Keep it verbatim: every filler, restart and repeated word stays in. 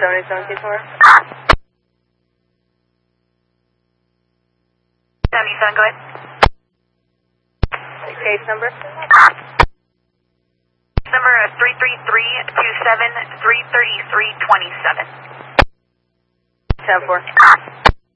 seventy-seven K four. seventy-seven, go ahead. Case number? Number uh, three three three two seven three three three two seven. ten four.